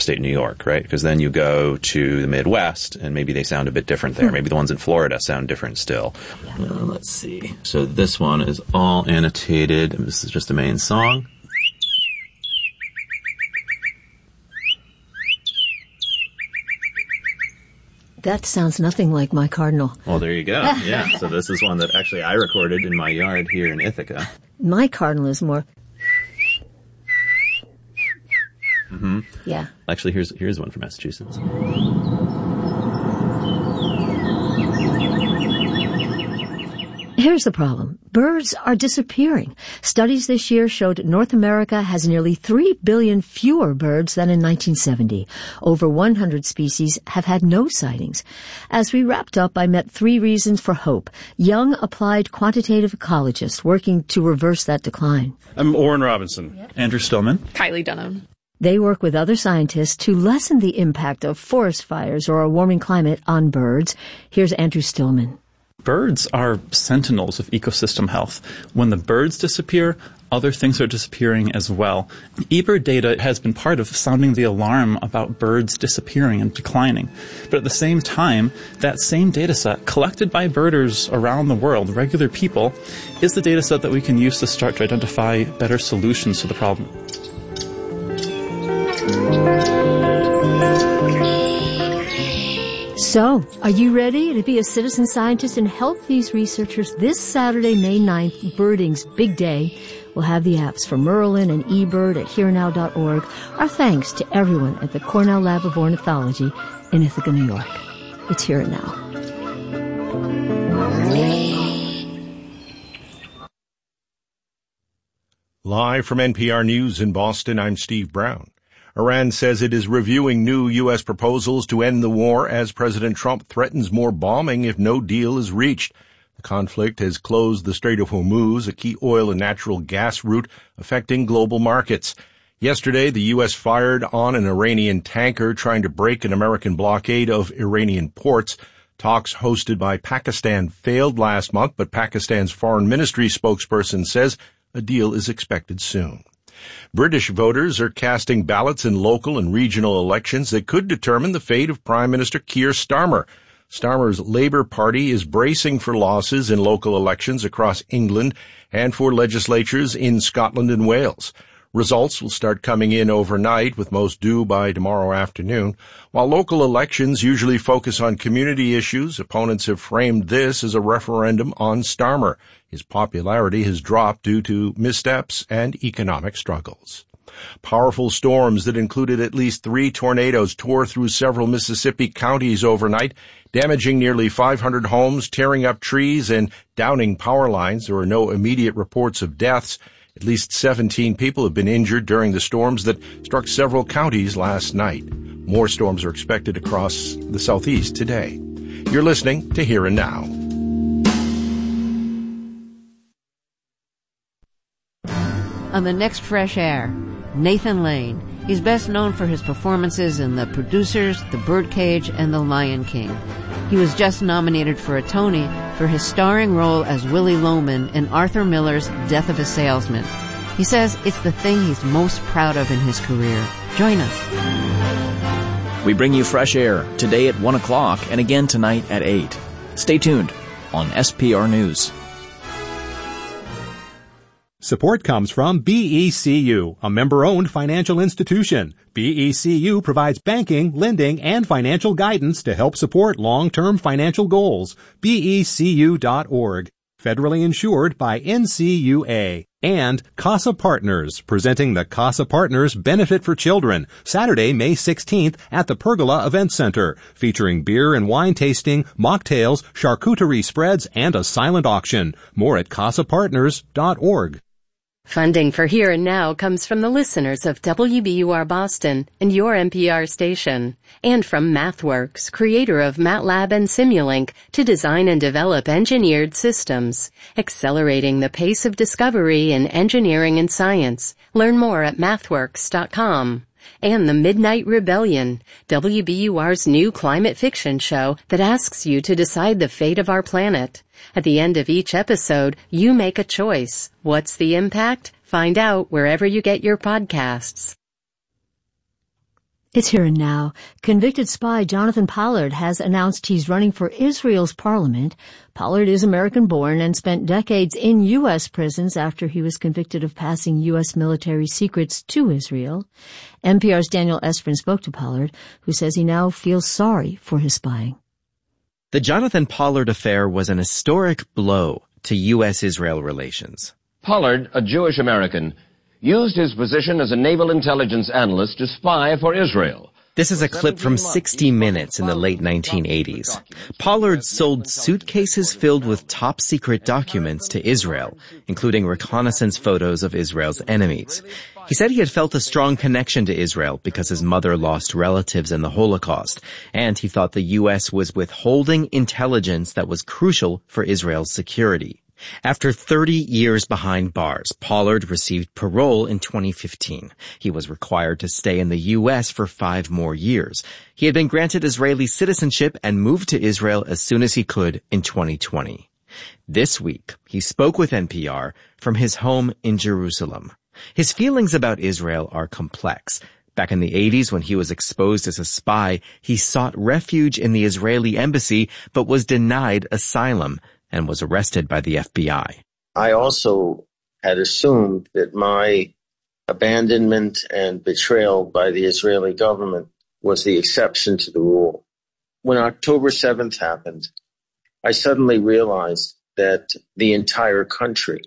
upstate New York, right? Because then you go to the Midwest, and maybe they sound a bit different there. Maybe the ones in Florida sound different still. Let's see. So this one is all annotated. This is just the main song. That sounds nothing like my cardinal. Well, there you go. Yeah. So this is one that actually I recorded in my yard here in Ithaca. My cardinal is more... Mm-hmm. Yeah. Actually, here's one from Massachusetts. Here's the problem. Birds are disappearing. Studies this year showed North America has nearly 3 billion fewer birds than in 1970. Over 100 species have had no sightings. As we wrapped up, I met 3 reasons for hope. Young applied quantitative ecologists working to reverse that decline. I'm Orrin Robinson. Yep. Andrew Stillman. Kylie Dunham. They work with other scientists to lessen the impact of forest fires or a warming climate on birds. Here's Andrew Stillman. Birds are sentinels of ecosystem health. When the birds disappear, other things are disappearing as well. eBird data has been part of sounding the alarm about birds disappearing and declining. But at the same time, that same data set, collected by birders around the world, regular people, is the data set that we can use to start to identify better solutions to the problem. So, are you ready to be a citizen scientist and help these researchers? This Saturday, May 9th, Birding's big day. We'll have the apps for Merlin and eBird at herenow.org. Our thanks to everyone at the Cornell Lab of Ornithology in Ithaca, New York. It's Here and Now. Live from NPR News in Boston, I'm Steve Brown. Iran says it is reviewing new U.S. proposals to end the war as President Trump threatens more bombing if no deal is reached. The conflict has closed the Strait of Hormuz, a key oil and natural gas route affecting global markets. Yesterday, the U.S. fired on an Iranian tanker trying to break an American blockade of Iranian ports. Talks hosted by Pakistan failed last month, but Pakistan's foreign ministry spokesperson says a deal is expected soon. British voters are casting ballots in local and regional elections that could determine the fate of Prime Minister Keir Starmer. Starmer's Labour Party is bracing for losses in local elections across England and for legislatures in Scotland and Wales. Results will start coming in overnight, with most due by tomorrow afternoon. While local elections usually focus on community issues, opponents have framed this as a referendum on Starmer. His popularity has dropped due to missteps and economic struggles. Powerful storms that included at least 3 tornadoes tore through several Mississippi counties overnight, damaging nearly 500 homes, tearing up trees, and downing power lines. There were no immediate reports of deaths. At least 17 people have been injured during the storms that struck several counties last night. More storms are expected across the southeast today. You're listening to Here and Now. On the next Fresh Air, Nathan Lane. He's best known for his performances in The Producers, The Birdcage, and The Lion King. He was just nominated for a Tony for his starring role as Willie Loman in Arthur Miller's Death of a Salesman. He says it's the thing he's most proud of in his career. Join us. We bring you Fresh Air today at 1 o'clock and again tonight at 8. Stay tuned on SPR News. Support comes from BECU, a member-owned financial institution. BECU provides banking, lending, and financial guidance to help support long-term financial goals. BECU.org. Federally insured by NCUA. And CASA Partners, presenting the CASA Partners Benefit for Children, Saturday, May 16th at the Pergola Event Center, featuring beer and wine tasting, mocktails, charcuterie spreads, and a silent auction. More at CASAPartners.org. Funding for Here and Now comes from the listeners of WBUR Boston and your NPR station, and from MathWorks, creator of MATLAB and Simulink, to design and develop engineered systems, accelerating the pace of discovery in engineering and science. Learn more at mathworks.com. And The Midnight Rebellion, WBUR's new climate fiction show that asks you to decide the fate of our planet. At the end of each episode, you make a choice. What's the impact? Find out wherever you get your podcasts. It's Here and Now. Convicted spy Jonathan Pollard has announced he's running for Israel's parliament. Pollard is American-born and spent decades in U.S. prisons after he was convicted of passing U.S. military secrets to Israel. NPR's Daniel Estrin spoke to Pollard, who says he now feels sorry for his spying. The Jonathan Pollard affair was an historic blow to U.S.-Israel relations. Pollard, a Jewish American, used his position as a naval intelligence analyst to spy for Israel. This is a clip from 60 Minutes in the late 1980s. Pollard sold suitcases filled with top-secret documents to Israel, including reconnaissance photos of Israel's enemies. He said he had felt a strong connection to Israel because his mother lost relatives in the Holocaust, and he thought the U.S. was withholding intelligence that was crucial for Israel's security. After 30 years behind bars, Pollard received parole in 2015. He was required to stay in the U.S. for 5 more years. He had been granted Israeli citizenship and moved to Israel as soon as he could in 2020. This week, he spoke with NPR from his home in Jerusalem. His feelings about Israel are complex. Back in the 80s, when he was exposed as a spy, he sought refuge in the Israeli embassy, but was denied asylum and was arrested by the FBI. I also had assumed that my abandonment and betrayal by the Israeli government was the exception to the rule. When October 7th happened, I suddenly realized that the entire country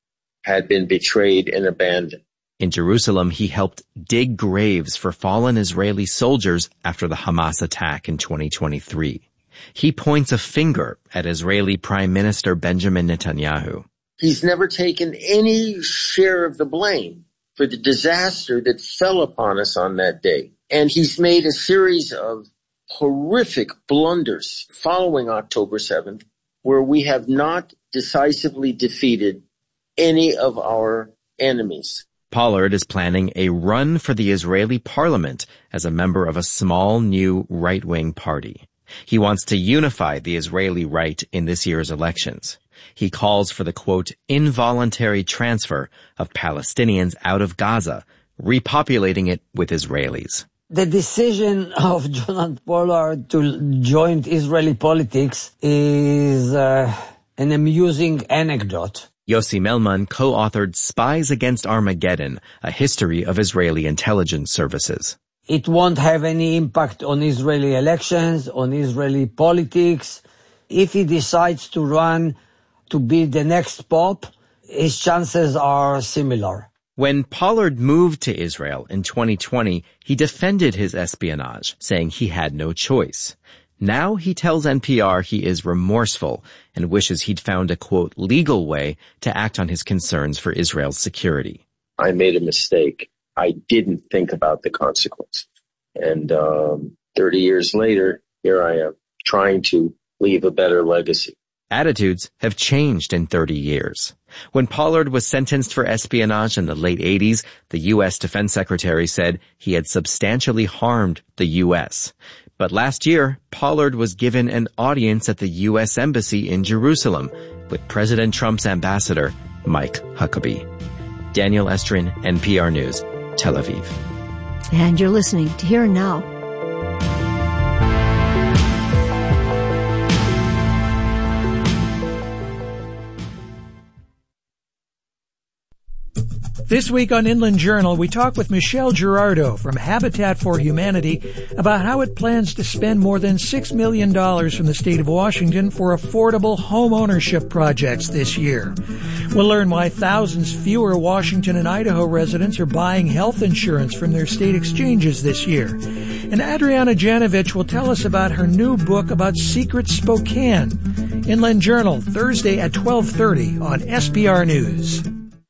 had been betrayed and abandoned. In Jerusalem, he helped dig graves for fallen Israeli soldiers after the Hamas attack in 2023. He points a finger at Israeli Prime Minister Benjamin Netanyahu. He's never taken any share of the blame for the disaster that fell upon us on that day. And he's made a series of horrific blunders following October 7th, where we have not decisively defeated any of our enemies. Pollard is planning a run for the Israeli parliament as a member of a small new right-wing party. He wants to unify the Israeli right in this year's elections. He calls for the, quote, involuntary transfer of Palestinians out of Gaza, repopulating it with Israelis. The decision of Jonathan Pollard to join Israeli politics is an amusing anecdote. Yossi Melman co-authored Spies Against Armageddon, a history of Israeli intelligence services. It won't have any impact on Israeli elections, on Israeli politics. If he decides to run to be the next pope, his chances are similar. When Pollard moved to Israel in 2020, he defended his espionage, saying he had no choice. Now he tells NPR he is remorseful and wishes he'd found a, quote, legal way to act on his concerns for Israel's security. I made a mistake. I didn't think about the consequences. And 30 years later, here I am, trying to leave a better legacy. Attitudes have changed in 30 years. When Pollard was sentenced for espionage in the late 80s, the U.S. Defense Secretary said he had substantially harmed the U.S. But last year, Pollard was given an audience at the U.S. Embassy in Jerusalem with President Trump's ambassador, Mike Huckabee. Daniel Estrin, NPR News, Tel Aviv. And you're listening to Here and Now. This week on Inland Journal, we talk with Michelle Girardo from Habitat for Humanity about how it plans to spend more than $6 million from the state of Washington for affordable home ownership projects this year. We'll learn why thousands fewer Washington and Idaho residents are buying health insurance from their state exchanges this year. And Adriana Janovich will tell us about her new book about Secret Spokane. Inland Journal, Thursday at 12:30 on SPR News.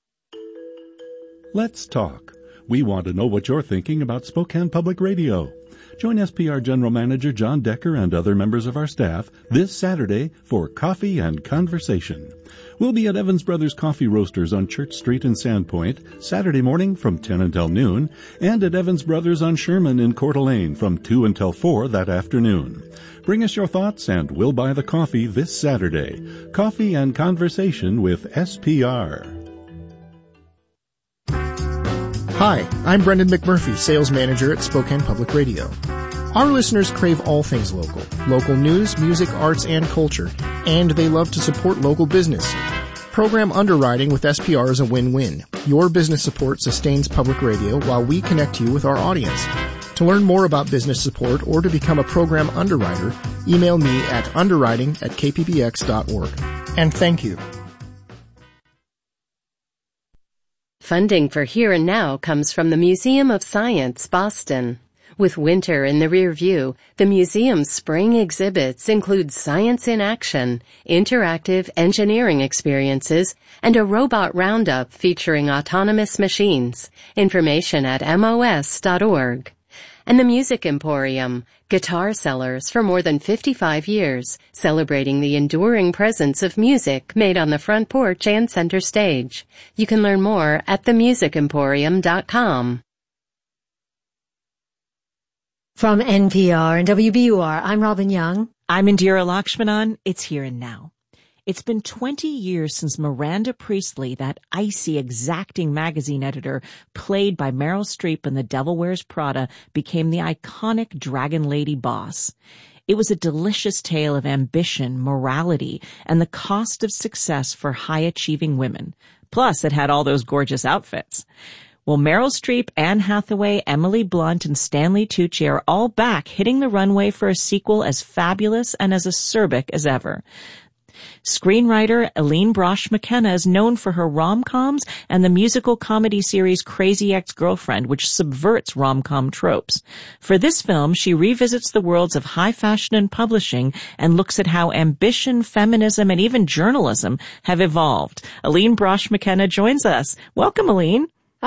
Let's talk. We want to know what you're thinking about Spokane Public Radio. Join SPR General Manager John Decker and other members of our staff this Saturday for Coffee and Conversation. We'll be at Evans Brothers Coffee Roasters on Church Street in Sandpoint Saturday morning from 10 until noon, and at Evans Brothers on Sherman in Coeur d'Alene from 2 until 4 that afternoon. Bring us your thoughts and we'll buy the coffee this Saturday. Coffee and Conversation with SPR. Hi, I'm Brendan McMurphy, Sales Manager at Spokane Public Radio. Our listeners crave all things local. Local news, music, arts, and culture. And they love to support local business. Program underwriting with SPR is a win-win. Your business support sustains public radio while we connect you with our audience. To learn more about business support or to become a program underwriter, email me at underwriting@kppx.org. And thank you. Funding for Here and Now comes from the Museum of Science, Boston. With winter in the rear view, the museum's spring exhibits include science in action, interactive engineering experiences, and a robot roundup featuring autonomous machines. Information at mos.org. And the Music Emporium, guitar sellers for more than 55 years, celebrating the enduring presence of music made on the front porch and center stage. You can learn more at themusicemporium.com. From NPR and WBUR, I'm Robin Young. I'm Indira Lakshmanan. It's Here and Now. It's been 20 years since Miranda Priestley, that icy, exacting magazine editor played by Meryl Streep in The Devil Wears Prada, became the iconic Dragon Lady boss. It was a delicious tale of ambition, morality, and the cost of success for high-achieving women. Plus, it had all those gorgeous outfits. Well, Meryl Streep, Anne Hathaway, Emily Blunt, and Stanley Tucci are all back, hitting the runway for a sequel as fabulous and as acerbic as ever. Screenwriter Aline Brosh McKenna is known for her rom-coms and the musical comedy series Crazy Ex-Girlfriend, which subverts rom-com tropes. For this film, she revisits the worlds of high fashion and publishing and looks at how ambition, feminism, and even journalism have evolved. Aline Brosh McKenna joins us. Welcome, Aline.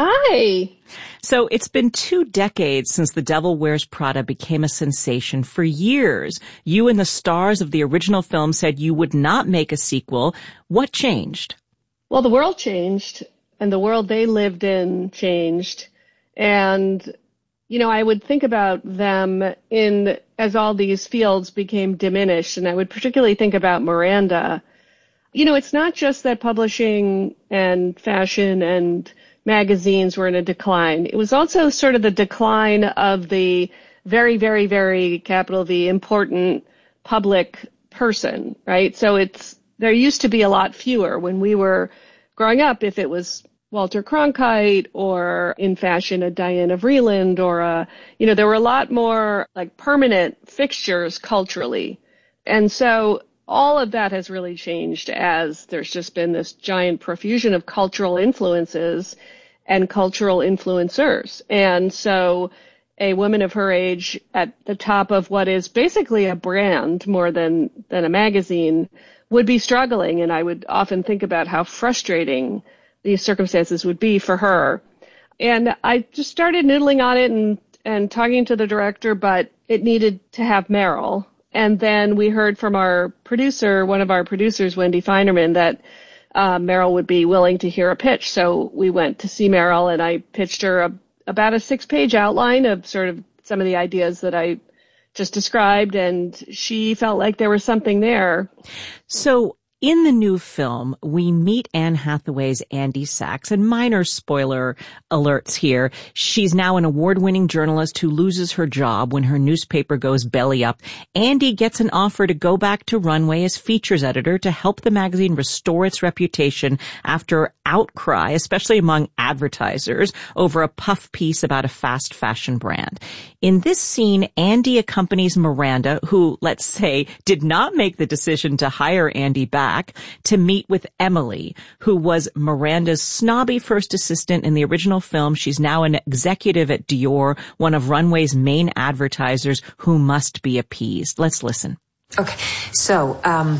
Hi. So it's been 2 decades since The Devil Wears Prada became a sensation. For years, you and the stars of the original film said you would not make a sequel. What changed? Well, the world changed, and the world they lived in changed. And, you know, I would think about them as all these fields became diminished, and I would particularly think about Miranda. You know, it's not just that publishing and fashion and magazines were in a decline. It was also sort of the decline of the very, very, very capital V important public person, right? So there used to be a lot fewer when we were growing up. If it was Walter Cronkite or in fashion a Diana Vreeland or there were a lot more like permanent fixtures culturally. And so all of that has really changed as there's just been this giant profusion of cultural influences and cultural influencers. And so a woman of her age at the top of what is basically a brand more than a magazine would be struggling. And I would often think about how frustrating these circumstances would be for her. And I just started noodling on it and talking to the director, but it needed to have Meryl. And then we heard from our producer, one of our producers, Wendy Feinerman, that Meryl would be willing to hear a pitch. So we went to see Meryl, and I pitched her about a 6-page outline of sort of some of the ideas that I just described, and she felt like there was something there. So in the new film, we meet Anne Hathaway's Andy Sachs, and minor spoiler alerts here. She's now an award-winning journalist who loses her job when her newspaper goes belly up. Andy gets an offer to go back to Runway as features editor to help the magazine restore its reputation after outcry, especially among advertisers, over a puff piece about a fast fashion brand. In this scene, Andy accompanies Miranda, who, let's say, did not make the decision to hire Andy back, to meet with Emily, who was Miranda's snobby first assistant in the original film. She's now an executive at Dior, one of Runway's main advertisers who must be appeased. Let's listen. Okay, so,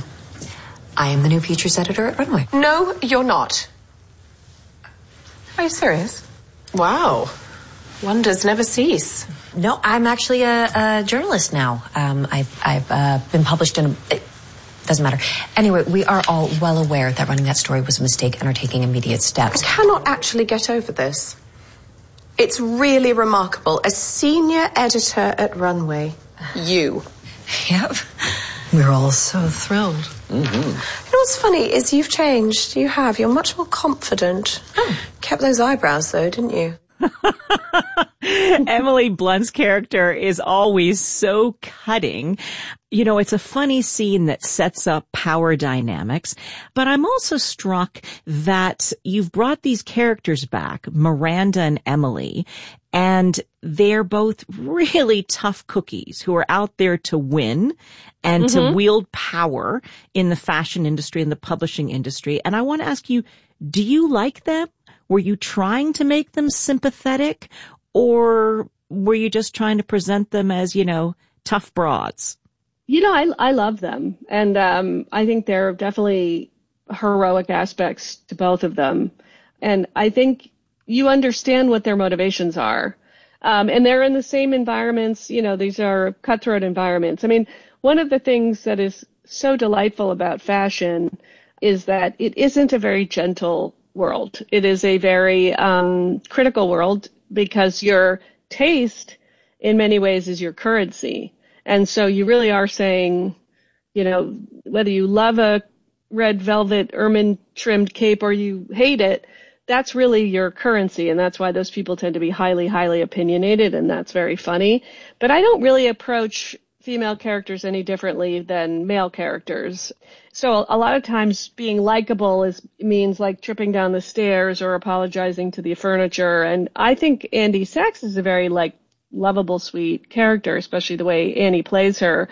I am the new features editor at Runway. No, you're not. Are you serious? Wow. Wonders never cease. No, I'm actually a journalist now. I've been published in doesn't matter. Anyway, we are all well aware that running that story was a mistake and are taking immediate steps. I cannot actually get over this. It's really remarkable. A senior editor at Runway. You. Yep. We're all so thrilled. Mm-hmm. You know what's funny is you've changed. You have. You're much more confident. Oh. Kept those eyebrows, though, didn't you? Emily Blunt's character is always so cutting. You know, it's a funny scene that sets up power dynamics, but I'm also struck that you've brought these characters back, Miranda and Emily, and they're both really tough cookies who are out there to win and to wield power in the fashion industry and the publishing industry. And I want to ask you, do you like them? Were you trying to make them sympathetic, or were you just trying to present them as, you know, tough broads? You know, I love them. And I think there are definitely heroic aspects to both of them. And I think you understand what their motivations are. And they're in the same environments. You know, these are cutthroat environments. I mean, one of the things that is so delightful about fashion is that it isn't a very gentle world. It is a very critical world, because your taste in many ways is your currency. And so you really are saying, you know, whether you love a red velvet ermine trimmed cape or you hate it, that's really your currency. And that's why those people tend to be highly, highly opinionated. And that's very funny. But I don't really approach female characters any differently than male characters. So a lot of times being likable means like tripping down the stairs or apologizing to the furniture. And I think Andy Sachs is a very lovable, sweet character, especially the way Annie plays her.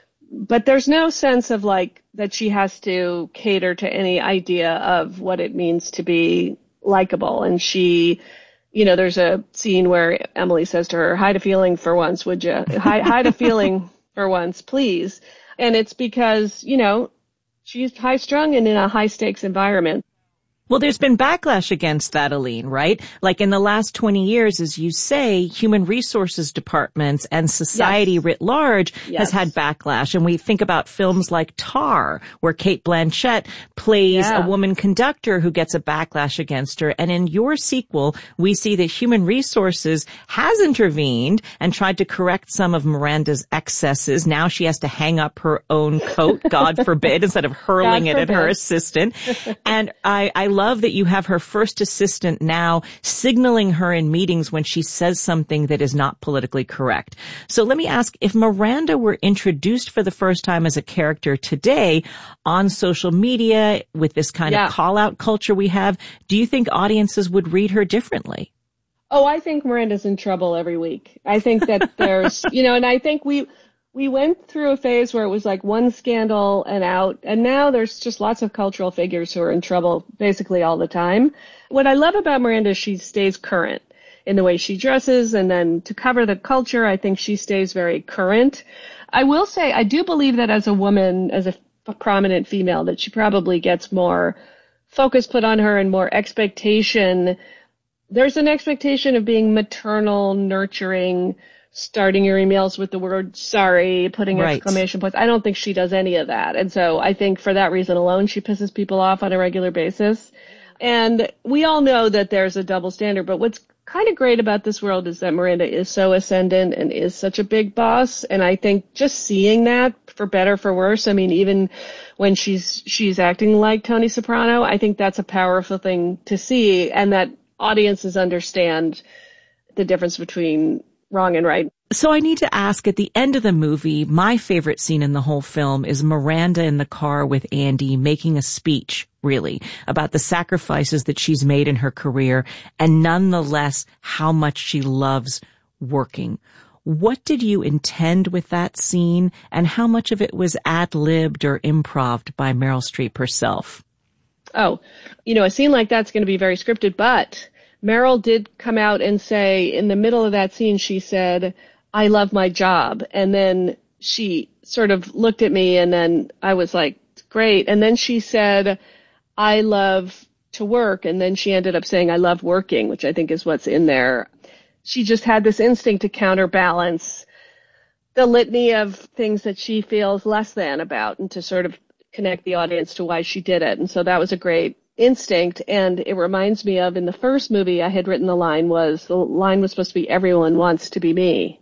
But there's no sense of that she has to cater to any idea of what it means to be likable. And she, you know, there's a scene where Emily says to her, hide a feeling for once, would you? Hide a feeling for once, please. And it's because, you know, she's high strung and in a high stakes environment. Well, there's been backlash against that, Aline, right? Like in the last 20 years, as you say, human resources departments and society writ large has had backlash. And we think about films like Tar, where Cate Blanchett plays a woman conductor who gets a backlash against her. And in your sequel, we see that human resources has intervened and tried to correct some of Miranda's excesses. Now she has to hang up her own coat, God forbid, instead of hurling it at her assistant. And I love that you have her first assistant now signaling her in meetings when she says something that is not politically correct. So let me ask, if Miranda were introduced for the first time as a character today on social media with this kind of call-out culture we have, do you think audiences would read her differently? Oh, I think Miranda's in trouble every week. I think that there's, you know, and I think we went through a phase where it was like one scandal and out, and now there's just lots of cultural figures who are in trouble basically all the time. What I love about Miranda is she stays current in the way she dresses, and then to cover the culture, I think she stays very current. I will say, I do believe that as a woman, as a prominent female, that she probably gets more focus put on her and more expectation. There's an expectation of being maternal, nurturing, starting your emails with the word sorry, putting exclamation points. I don't think she does any of that. And so I think for that reason alone, she pisses people off on a regular basis. And we all know that there's a double standard, but what's kind of great about this world is that Miranda is so ascendant and is such a big boss. And I think just seeing that, for better, for worse, I mean, even when she's acting like Tony Soprano, I think that's a powerful thing to see, and that audiences understand the difference between wrong and right. So I need to ask, at the end of the movie, my favorite scene in the whole film is Miranda in the car with Andy making a speech, really, about the sacrifices that she's made in her career and nonetheless how much she loves working. What did you intend with that scene, and how much of it was ad-libbed or improv'd by Meryl Streep herself? Oh, you know, a scene like that's going to be very scripted, but Meryl did come out and say, in the middle of that scene, she said, I love my job. And then she sort of looked at me, and then I was like, great. And then she said, I love to work. And then she ended up saying, I love working, which I think is what's in there. She just had this instinct to counterbalance the litany of things that she feels less than about, and to sort of connect the audience to why she did it. And so that was a great instinct. And it reminds me of, in the first movie, I had written the line was supposed to be, everyone wants to be me.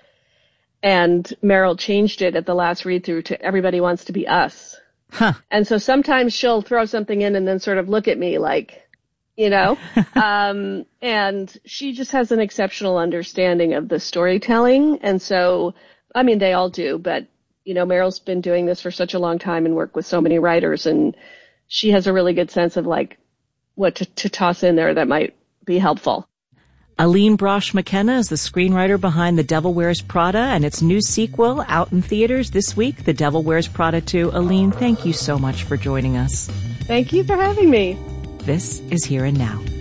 And Meryl changed it at the last read through to everybody wants to be us. And so sometimes she'll throw something in and then sort of look at me like, you know? And she just has an exceptional understanding of the storytelling. And so, I mean, they all do, but, you know, Meryl's been doing this for such a long time and worked with so many writers, and she has a really good sense of like what to toss in there that might be helpful. Aline Brosh McKenna is the screenwriter behind The Devil Wears Prada and its new sequel out in theaters this week, The Devil Wears Prada 2. Aline, thank you so much for joining us. Thank you for having me. This is Here and Now.